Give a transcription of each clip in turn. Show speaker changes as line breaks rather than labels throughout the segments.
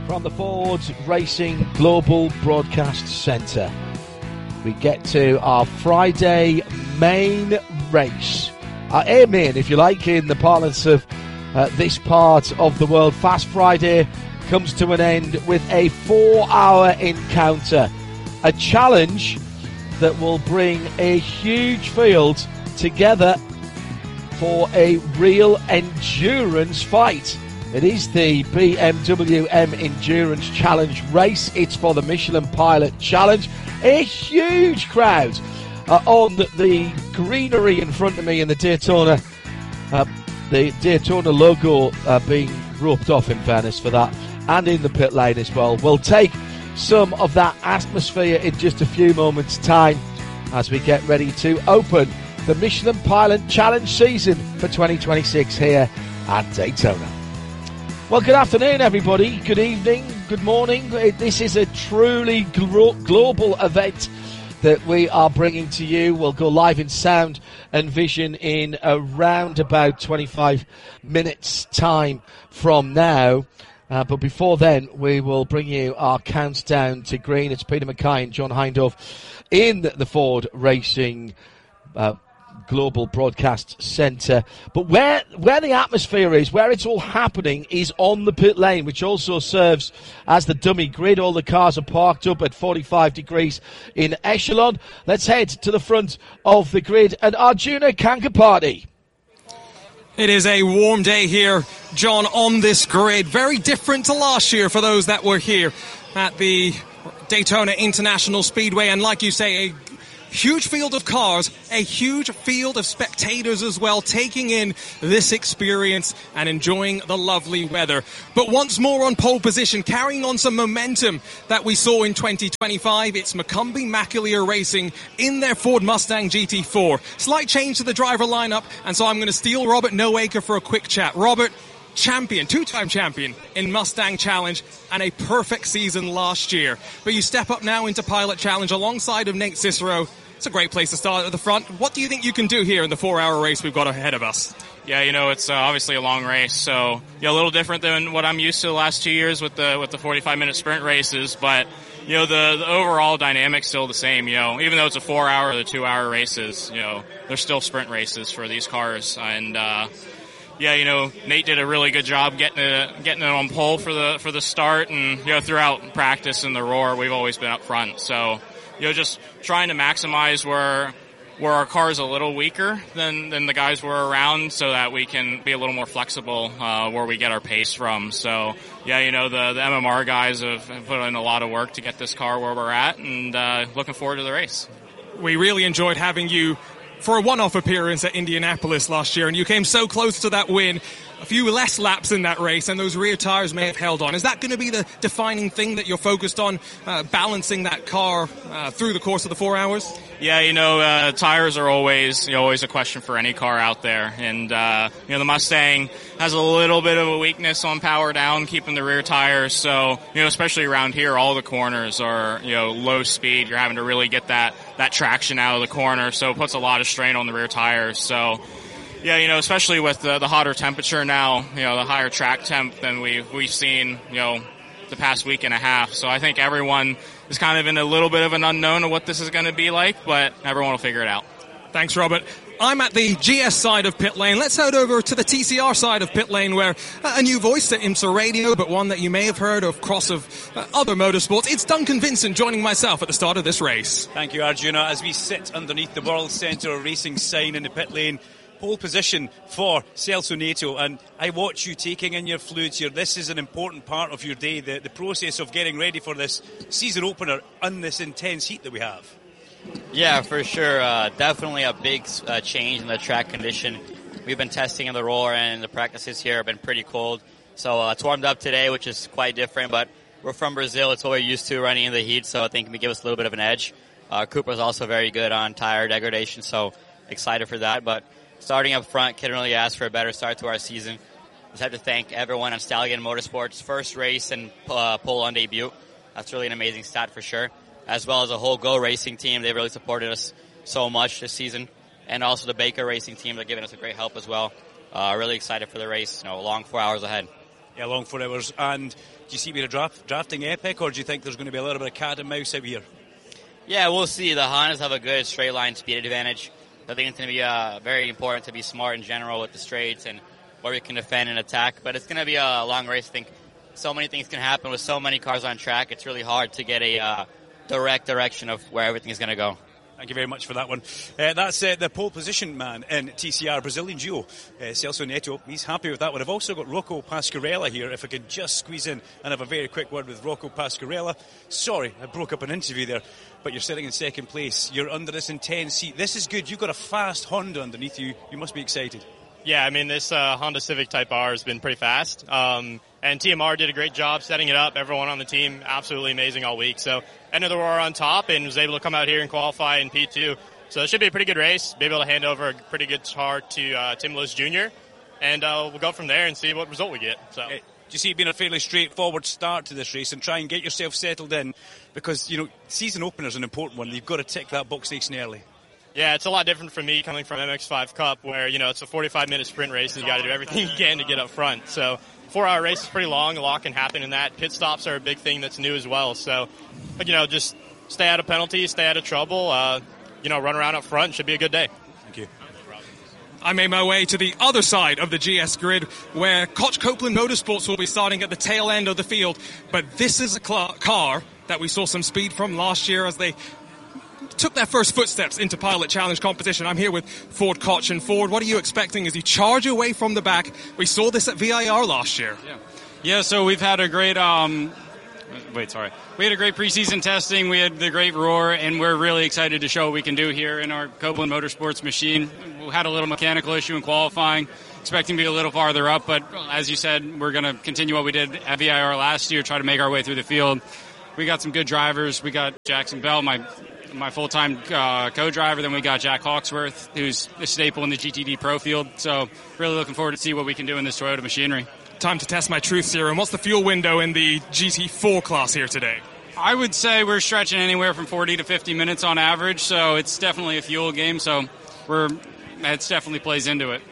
From the Ford Racing Global Broadcast Centre, we get to our Friday main race. Our main, if you like, in the parlance of this part of the world. Fast Friday comes to an end with a 4-hour encounter. A challenge that will bring a huge field together for a real endurance fight. It is the BMW M Endurance Challenge race. It's for the Michelin Pilot Challenge. A huge crowd on the greenery in front of me in the Daytona logo being roped off, in fairness for that, and in the pit lane as well. We'll take some of that atmosphere in just a few moments' time as we get ready to open the Michelin Pilot Challenge season for 2026 here at Daytona. Well, good afternoon, everybody. Good evening. Good morning. This is a truly global event that we are bringing to you. We'll go live in sound and vision in around about 25 minutes' time from now. But before then, we will bring you our countdown to green. It's Peter Mackay and John Hindhaugh in the Ford Racing Global Broadcast Centre. But where the atmosphere is, where it's all happening, is on the pit lane, which also serves as the dummy grid. All the cars are parked up at 45 degrees in echelon. Let's head to the front of the grid and Arjuna Kankapati.
It is a warm day here, John, on this grid. Very different to last year for those that were here at the Daytona International Speedway. And like you say, a huge field of cars, a huge field of spectators as well, taking in this experience and enjoying the lovely weather. But once more on pole position, carrying on some momentum that we saw in 2025, it's Macumbi McAleer Racing in their Ford Mustang GT4. Slight change to the driver lineup, and so I'm going to steal Robert Noacre for a quick chat. Robert, champion, two-time champion in Mustang Challenge and a perfect season last year. But you step up now into Pilot Challenge alongside of Nate Cicero. It's a great place to start at the front. What do you think you can do here in the 4-hour race we've got ahead of us?
Yeah, it's obviously a long race, so a little different than what I'm used to the last 2 years with the 45-minute sprint races, but the overall dynamic's still the same. Even though it's a 4-hour or the 2-hour races, they're still sprint races for these cars, and Nate did a really good job getting it on pole for the start, and throughout practice and the Roar, we've always been up front. So just trying to maximize where our car's a little weaker than the guys were around, so that we can be a little more flexible where we get our pace from. So the MMR guys have put in a lot of work to get this car where we're at, and looking forward to the race.
We really enjoyed having you for a one-off appearance at Indianapolis last year, and you came so close to that win. A few less laps in that race, and those rear tires may have held on. Is that going to be the defining thing that you're focused on, balancing that car through the course of the 4 hours?
Yeah, tires are always a question for any car out there, and the Mustang has a little bit of a weakness on power down, keeping the rear tires. So especially around here, all the corners are low speed. You're having to really get that traction out of the corner, so it puts a lot of strain on the rear tires. So yeah, especially with the hotter temperature now, the higher track temp than we've seen, the past week and a half. So I think everyone is kind of in a little bit of an unknown of what this is going to be like, but everyone will figure it out.
Thanks, Robert. I'm at the GS side of pit lane. Let's head over to the TCR side of pit lane, where a new voice to IMSA Radio, but one that you may have heard of across other motorsports. It's Duncan Vincent joining myself at the start of this race.
Thank you, Arjuna. As we sit underneath the World Centre Racing sign in the pit lane, pole position for Celso Neto, and I watch you taking in your fluids here. This is an important part of your day, the process of getting ready for this season opener on this intense heat that we have.
Yeah, for sure. Definitely a big change in the track condition. We've been testing in the Roar, and the practices here have been pretty cold. So it's warmed up today, which is quite different, but we're from Brazil. It's what we're used to running in the heat, so I think it may give us a little bit of an edge. Cooper's also very good on tire degradation, so excited for that. But starting up front, couldn't really ask for a better start to our season. Just have to thank everyone on Stallion Motorsports' first race and pole on debut. That's really an amazing stat for sure. As well as the whole Go Racing team. They've really supported us so much this season. And also the Baker Racing team. They're giving us a great help as well. Really excited for the race. Long 4 hours ahead.
Yeah, long 4 hours. And do you see me drafting epic, or do you think there's going to be a little bit of cat and mouse out here?
Yeah, we'll see. The Hondas have a good straight line speed advantage. I think it's going to be very important to be smart in general with the straights and where we can defend and attack. But it's going to be a long race. I think so many things can happen with so many cars on track. It's really hard to get a direct direction of where everything is going to go.
Thank you very much for that one. That's the pole position man in TCR, Brazilian duo, Celso Neto. He's happy with that one. I've also got Rocco Pasquarella here, if I could just squeeze in and have a very quick word with Rocco Pasquarella. Sorry, I broke up an interview there, but you're sitting in second place. You're under this intense heat. This is good. You've got a fast Honda underneath you. You must be excited.
Yeah, I mean, this Honda Civic Type R has been pretty fast. And TMR did a great job setting it up. Everyone on the team, absolutely amazing all week. So, ended the roar on top and was able to come out here and qualify in P2. So, it should be a pretty good race. Be able to hand over a pretty good car to Tim Lewis Jr. And we'll go from there and see what result we get. So,
do you see it being a fairly straightforward start to this race and try and get yourself settled in? Because, season opener is an important one. You've got to tick that box nice and early.
Yeah, it's a lot different for me coming from MX5 Cup where, it's a 45-minute sprint race and you got to do everything you can to get up front. So, 4-hour race is pretty long. A lot can happen in that. Pit stops are a big thing that's new as well. So, just stay out of penalties, stay out of trouble, run around up front. Should be a good day.
Thank you.
I made my way to the other side of the GS grid where Koch Copeland Motorsports will be starting at the tail end of the field. But this is a car that we saw some speed from last year as they took their first footsteps into Pilot Challenge competition. I'm here with Ford Koch. And Ford, what are you expecting as you charge away from the back? We saw this at VIR last year.
Yeah, so we've had a great... We had a great preseason testing. We had the great roar, and we're really excited to show what we can do here in our Copeland Motorsports machine. We had a little mechanical issue in qualifying, expecting to be a little farther up, but as you said, we're going to continue what we did at VIR last year, try to make our way through the field. We got some good drivers. We got Jackson Bell, my full-time co-driver. Then we got Jack Hawksworth, who's a staple in the GTD Pro field. So really looking forward to see what we can do in this Toyota machinery.
Time to test my truth serum. What's the fuel window in the GT4 class here today?
I would say we're stretching anywhere from 40 to 50 minutes on average, so it's definitely a fuel game. So it definitely plays into it.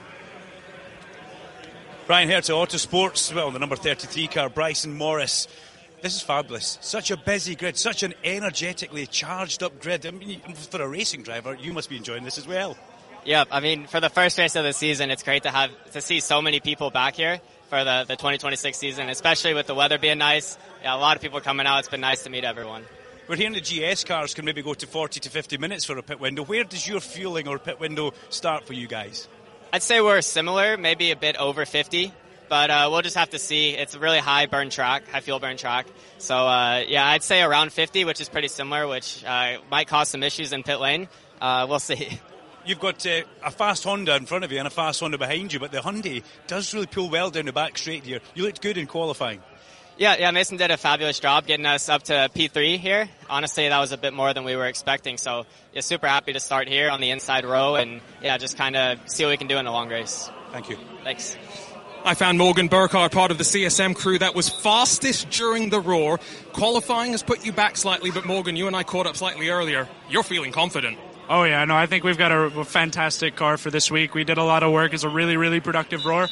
Brian Herta, Autosports, the number 33 car, Bryson Morris. This is fabulous. Such a busy grid, such an energetically charged up grid. I mean, for a racing driver, you must be enjoying this as well.
Yep, I mean, for the first race of the season, it's great to see so many people back here for the 2026 season, especially with the weather being nice. Yeah, a lot of people coming out. It's been nice to meet everyone.
We're hearing the GS cars can maybe go to 40 to 50 minutes for a pit window. Where does your fueling or pit window start for you guys?
I'd say we're similar, maybe a bit over 50. But we'll just have to see. It's a really high fuel burn track. So, I'd say around 50, which is pretty similar, which might cause some issues in pit lane. We'll see.
You've got a fast Honda in front of you and a fast Honda behind you, but the Hyundai does really pull well down the back straight here. You looked good in qualifying. Yeah,
Mason did a fabulous job getting us up to P3 here. Honestly, that was a bit more than we were expecting. So, super happy to start here on the inside row and, just kind of see what we can do in a long race.
Thank you.
Thanks.
I found Morgan Burkhardt, part of the CSM crew that was fastest during the roar. Qualifying has put you back slightly, but Morgan, you and I caught up slightly earlier. You're feeling confident.
Oh, yeah, no, I think we've got a fantastic car for this week. We did a lot of work. It's a really, really productive roar.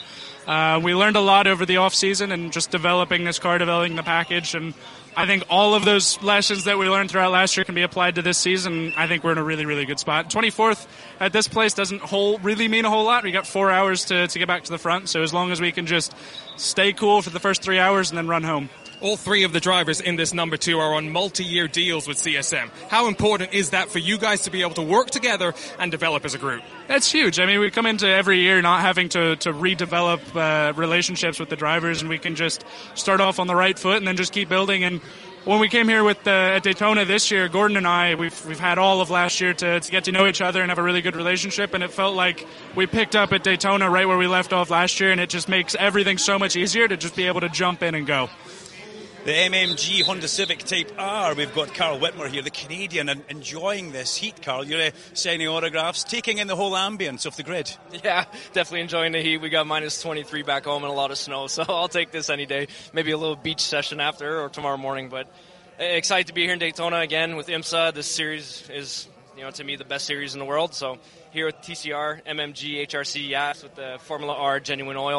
We learned a lot over the off-season and just developing this car, developing the package, and I think all of those lessons that we learned throughout last year can be applied to this season. I think we're in a really, really good spot. 24th at this place doesn't really mean a whole lot. We got 4 hours to get back to the front, so as long as we can just stay cool for the first 3 hours and then run home.
All three of the drivers in this number 2 are on multi-year deals with CSM. How important is that for you guys to be able to work together and develop as a group?
That's huge. I mean, we come into every year not having to redevelop relationships with the drivers, and we can just start off on the right foot and then just keep building. And when we came here with at Daytona this year, Gordon and I, we've had all of last year to get to know each other and have a really good relationship, and it felt like we picked up at Daytona right where we left off last year, and it just makes everything so much easier to just be able to jump in and go.
The MMG Honda Civic Type R, we've got Carl Whitmer here, the Canadian, and enjoying this heat, Carl. You're signing autographs, taking in the whole ambience of the grid.
Yeah, definitely enjoying the heat. We got minus 23 back home and a lot of snow, so I'll take this any day. Maybe a little beach session after or tomorrow morning, but excited to be here in Daytona again with IMSA. This series is, to me, the best series in the world. So here with TCR, MMG, HRC, with the Formula R Genuine Oil.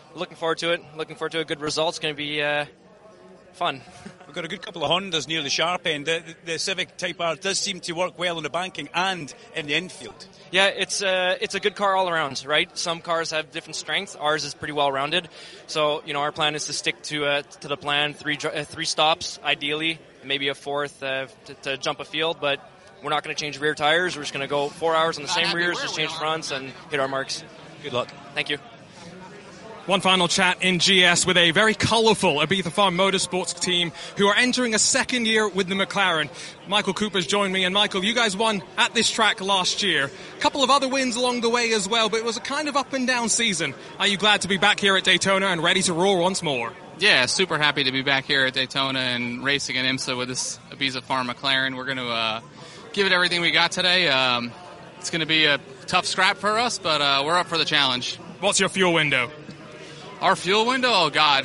looking forward to it. Looking forward to a good result. It's going to be fun.
We've got a good couple of Hondas near the sharp end. The Civic Type R does seem to work well in the banking and in the infield.
Yeah, it's a good car all around, right? Some cars have different strengths. Ours is pretty well rounded. So, our plan is to stick to the plan, three stops, ideally, maybe a fourth to jump a field, but we're not going to change rear tires. We're just going to go 4 hours on the same rears, just change fronts and hit our marks.
Good luck.
Thank you.
One final chat in GS with a very colourful Ibiza Farm Motorsports team who are entering a second year with the McLaren. Michael Cooper's joined me, and Michael, you guys won at this track last year. A couple of other wins along the way as well, but it was a kind of up and down season. Are you glad to be back here at Daytona and ready to roar once more?
Yeah, super happy to be back here at Daytona and racing in IMSA with this Ibiza Farm McLaren. We're going to give it everything we got today. It's going to be a tough scrap for us, but we're up for the challenge.
What's your fuel window?
Our fuel window? Oh, God.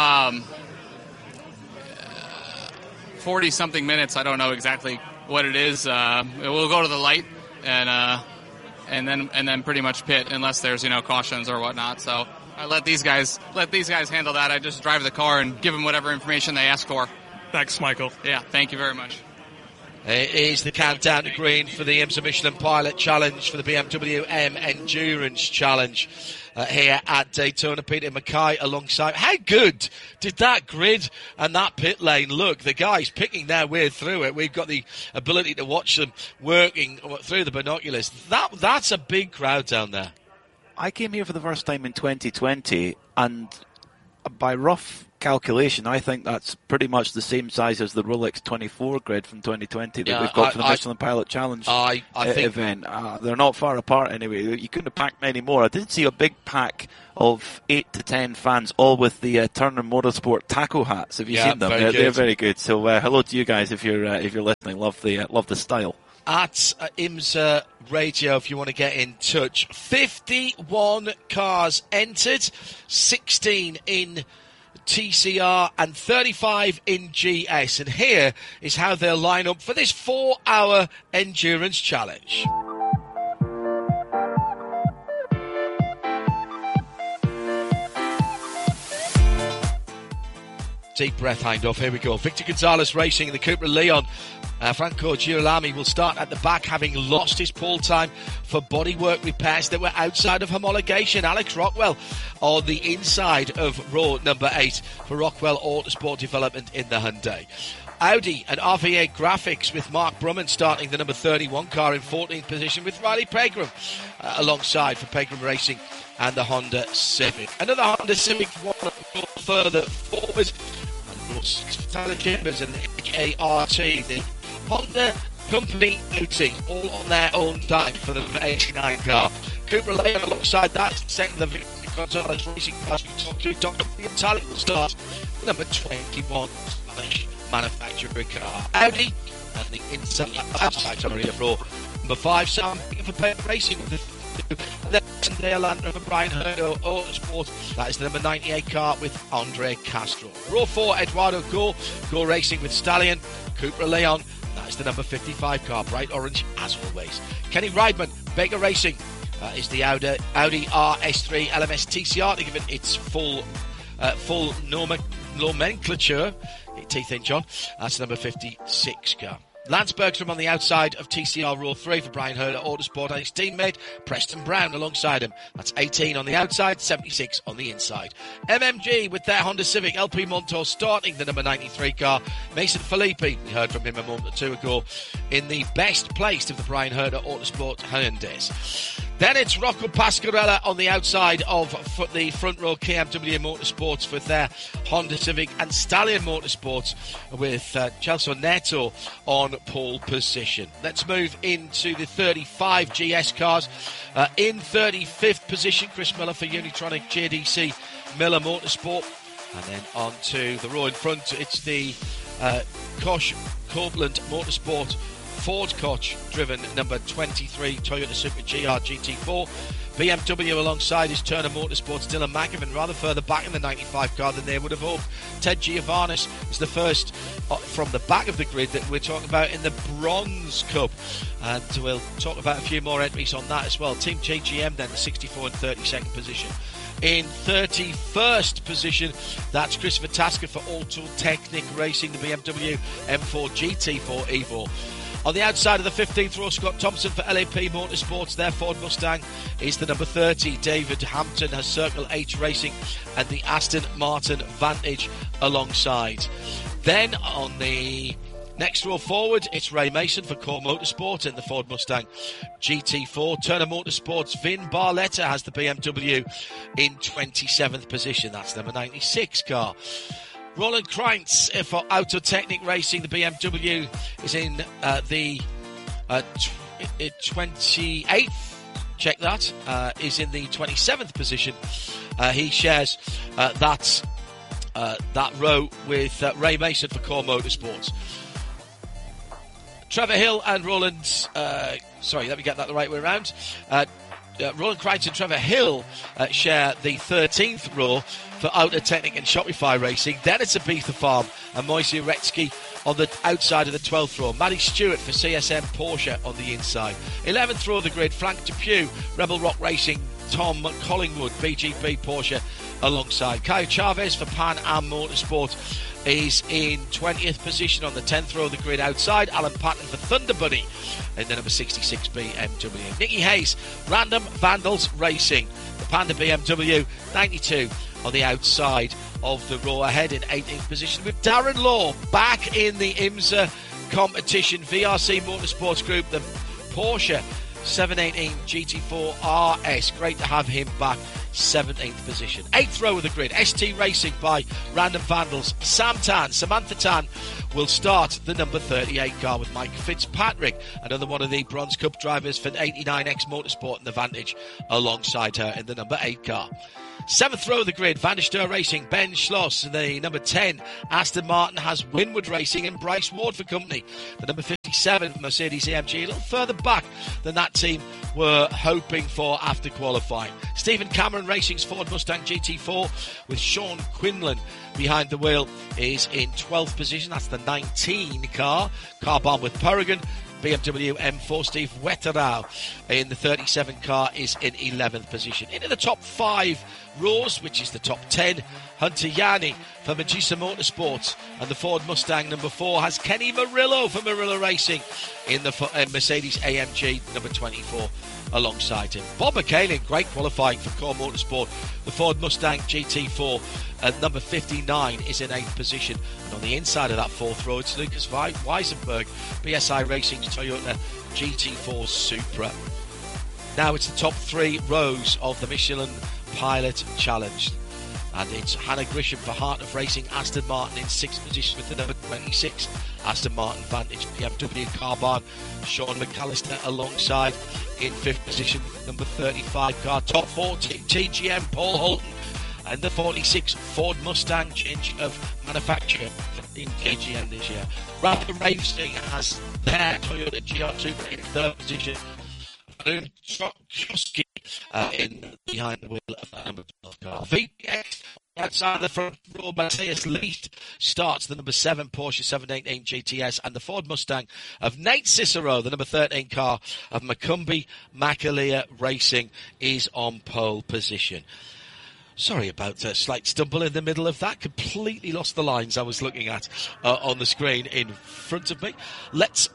40-something minutes. I don't know exactly what it is. We'll go to the light and then pretty much pit unless there's, cautions or whatnot. So I let these guys handle that. I just drive the car and give them whatever information they ask for.
Thanks, Michael.
Yeah, thank you very much.
It is the countdown to green for the IMSA Michelin Pilot Challenge, for the BMW M Endurance Challenge here at Daytona. Peter Mackay alongside. How good did that grid and that pit lane look? The guys picking their way through it. We've got the ability to watch them working through the binoculars. That's a big crowd down there.
I came here for the first time in 2020, and by rough calculation, I think that's pretty much the same size as the Rolex 24 grid from 2020 that we've got for the Michelin Pilot Challenge
I think
event. They're not far apart anyway. You couldn't have packed many more. I did see a big pack of 8 to 10 fans, all with the Turner Motorsport taco hats. Have you seen them? They're very good. So hello to you guys if you're listening. Love the style.
At IMSA Radio, if you want to get in touch. 51 cars entered, 16 in TCR and 35 in GS. And here is how they'll line up for this 4-hour endurance challenge. Deep breath, Hindhoff. Here we go. Victor Gonzalez racing in the Cupra Leon. Franco Girolami will start at the back, having lost his pole time for bodywork repairs that were outside of homologation. Alex Rockwell on the inside of row number 8 for Rockwell Autosport Development in the Hyundai. Audi and RV8 Graphics with Mark Brumman starting the number 31 car in 14th position, with Riley Pegram alongside for Pegram Racing and the Honda Civic. Another Honda Civic one further forward. Tyler Chambers and ART, the Honda company outing, all on their own time for the 89 car. Cooper Leon alongside that, second the Victor Gonzalez Racing class we talked to. Dr. Vitali will start number 21 Spanish manufacturer car. Audi and the outside of row number 5, Sam for Pep Racing with the then Dale Landra for Brian Herdo Autosport. That is the number 98 car with Andre Castro. Row 4, Eduardo Go Racing with Stallion. Cooper Leon, that is the number 55 car, bright orange as always. Kenny Rideman, Baker Racing is the Audi RS3 LMS TCR to give it its full nomenclature. Teeth in, John. That's the number 56 car. Lance Bergstrom on the outside of TCR Row 3 for Brian Herder Autosport, and his teammate Preston Brown alongside him. That's 18 on the outside, 76 on the inside. MMG with their Honda Civic, LP Montour starting the number 93 car. Mason Filippi, we heard from him a moment or two ago, in the best placed of the Brian Herder Autosport Hyundais. Then it's Rocco Pasquarella on the outside of the front row KMW Motorsports with their Honda Civic, and Stallion Motorsports with Celso Neto on pole position. Let's move into the 35 GS cars. In 35th position, Chris Miller for Unitronic JDC Miller Motorsport. And then on to the row in front, it's the Koch Copeland Motorsport Ford Koch driven number 23 Toyota Supra GR GT4. BMW alongside his Turner Motorsports Dylan McEvan, rather further back in the 95 car than they would have hoped. Ted Giovannis is the first from the back of the grid that we're talking about in the Bronze Cup, and we'll talk about a few more entries on that as well. Team JGM then the 64 and 32nd position. in 31st position. That's Christopher Tasker for Auto Technic Racing, the BMW M4 GT4 Evo. On the outside of the 15th row, Scott Thompson for LAP Motorsports. Their Ford Mustang is the number 30. David Hampton has Circle H Racing and the Aston Martin Vantage alongside. Then on the next row forward, it's Ray Mason for Core Motorsport in the Ford Mustang GT4. Turner Motorsports' Vin Barletta has the BMW in 27th position. That's number 96 car. Roland Kreintz for Autotechnic Racing. The BMW is in the 28th. Check that. Is in the 27th position. He shares that row with Ray Mason for Core Motorsports. Trevor Hill and Roland... sorry, let me get that the right way around. Roland Kreintz and Trevor Hill share the 13th row for Autotechnic and Shopify Racing. Then it's Ibiza Farm and Moise Uretsky on the outside of the 12th row. Matty Stewart for CSM Porsche on the inside. 11th row of the grid, Frank Depew, Rebel Rock Racing, Tom Collingwood, BGB Porsche alongside. Caio Chavez for Pan Am Motorsport is in 20th position on the 10th row of the grid outside. Alan Patton for Thunder Buddy in the number 66 BMW. Nicky Hayes, Random Vandals Racing, the Panda BMW 92 on the outside of the row ahead in 18th position with Darren Law back in the IMSA competition. VRC Motorsports Group, the Porsche 718 GT4 RS. Great to have him back. 17th position. 8th row of the grid, ST Racing by Random Vandals. Samantha Tan will start the number 38 car with Mike Fitzpatrick, another one of the Bronze Cup drivers for 89X Motorsport and the Vantage alongside her in the number 8 car. 7th row of the grid, Van der Steur Racing, Ben Schloss. The number 10, Aston Martin has Winward Racing and Bryce Ward for company. The number 57, Mercedes AMG, a little further back than that team were hoping for after qualifying. Stephen Cameron Racing's Ford Mustang GT4 with Sean Quinlan behind the wheel is in 12th position. That's the 19 car. Car bomb with Peregrine. BMW M4, Steve Wetterau in the 37 car is in 11th position. Into the top 5 rows, which is the top 10, Hunter Yanni for Magisa Motorsports, and the Ford Mustang number 4 has Kenny Murillo for Murillo Racing in the Mercedes AMG number 24 alongside him. Bob McCain, great qualifying for Core Motorsport. The Ford Mustang GT4 at number 59 is in 8th position. And on the inside of that 4th row, it's Lucas Weisenberg, BSI Racing's Toyota GT4 Supra. Now it's the top 3 rows of the Michelin Pilot Challenge. And it's Hannah Grisham for Heart of Racing, Aston Martin in 6th position with the number 26 Aston Martin Vantage BMW Carbon. Sean McAllister alongside in 5th position with number 35 car. Top 4 TGM Paul Holton and the 46 Ford Mustang change of manufacturer in KGM this year. Rapid Racing has their Toyota GR2 in 3rd position. Chosky behind the wheel of the number 12 car. VPX outside the front row, Matthias Least starts the number 7 Porsche 718 GTS, and the Ford Mustang of Nate Cicero, the number 13 car of Macumbi Macalia Racing, is on pole position. Sorry about a slight stumble in the middle of that. Completely lost the lines I was looking at on the screen in front of me. Let's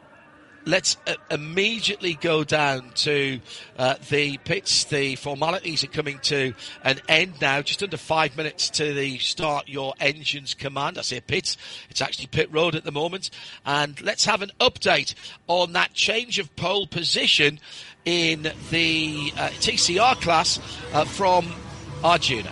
immediately go down to the pits. The formalities are coming to an end now. Just under 5 minutes to the start your engines command. I say pits. It's actually pit road at the moment. And let's have an update on that change of pole position in the TCR class from Arjuna.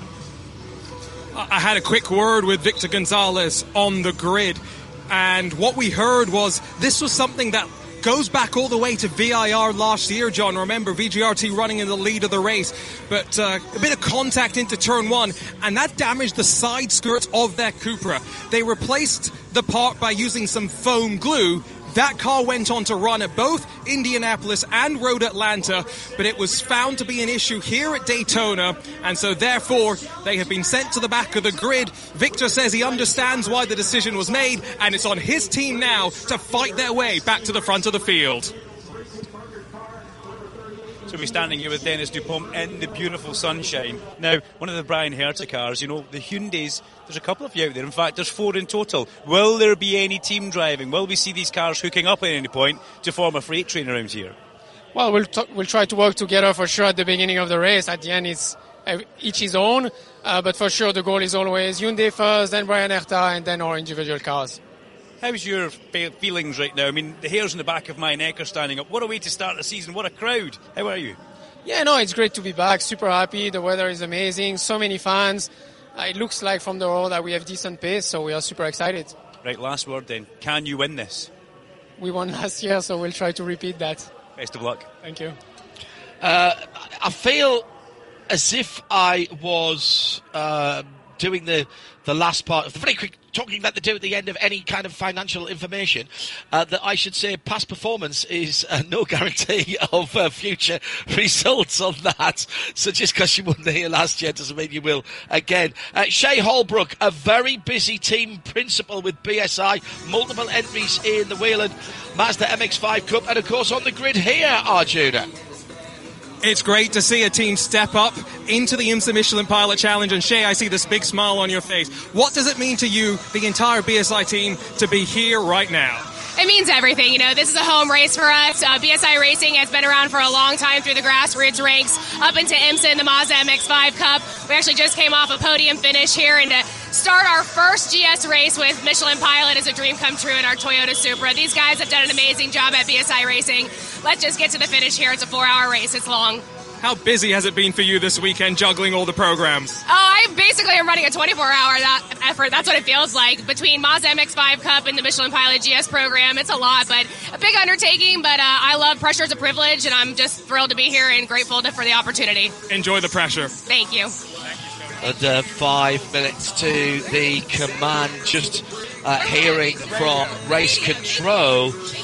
I had a quick word with Victor Gonzalez on the grid. And what we heard was this was something that goes back all the way to VIR last year, John. Remember, VGRT running in the lead of the race, but a bit of contact into turn 1, and that damaged the side skirts of their Cupra. They replaced the part by using some foam glue. That car went on to run at both Indianapolis and Road Atlanta, but it was found to be an issue here at Daytona, and so therefore they have been sent to the back of the grid. Victor says he understands why the decision was made, and it's on his team now to fight their way back to the front of the field.
So we're standing here with Dennis Dupont in the beautiful sunshine. Now, one of the Brian Herta cars, the Hyundais, there's a couple of you out there. In fact, there's 4 in total. Will there be any team driving? Will we see these cars hooking up at any point to form a freight train around here?
Well, we'll try to work together for sure at the beginning of the race. At the end, it's each his own. But for sure, the goal is always Hyundai first, then Brian Herta, and then our individual cars.
How's your feelings right now? I mean, the hairs in the back of my neck are standing up. What a way to start the season. What a crowd. How are you?
Yeah, no, it's great to be back. Super happy. The weather is amazing. So many fans. It looks like from the road that we have decent pace, so we are super excited.
Right, last word then. Can you win this?
We won last year, so we'll try to repeat that.
Best of luck.
Thank you.
I feel as if I was doing the last part of the very quick talking that they do at the end of any kind of financial information, that I should say past performance is no guarantee of future results on that. So just because you won here last year doesn't mean you will again. Shea Holbrook, a very busy team principal with BSI, multiple entries in the Whelen Mazda MX-5 Cup, and of course on the grid here, Arjuna.
It's great to see a team step up into the IMSA Michelin Pilot Challenge. And Shea, I see this big smile on your face. What does it mean to you, the entire BSI team, to be here right now?
It means everything. This is a home race for us. BSI Racing has been around for a long time through the grassroots ranks up into IMSA and the Mazda MX-5 Cup. We actually just came off a podium finish here, and to start our first GS race with Michelin Pilot is a dream come true in our Toyota Supra. These guys have done an amazing job at BSI Racing. Let's just get to the finish here. It's a 4-hour race. It's long.
How busy has it been for you this weekend, juggling all the programs?
I basically am running a 24-hour effort. That's what it feels like. Between Mazda MX-5 Cup and the Michelin Pilot GS program, it's a lot, but a big undertaking. But I love pressure as a privilege, and I'm just thrilled to be here and grateful for the opportunity.
Enjoy the pressure.
Thank you.
And 5 minutes to the command, just hearing from race control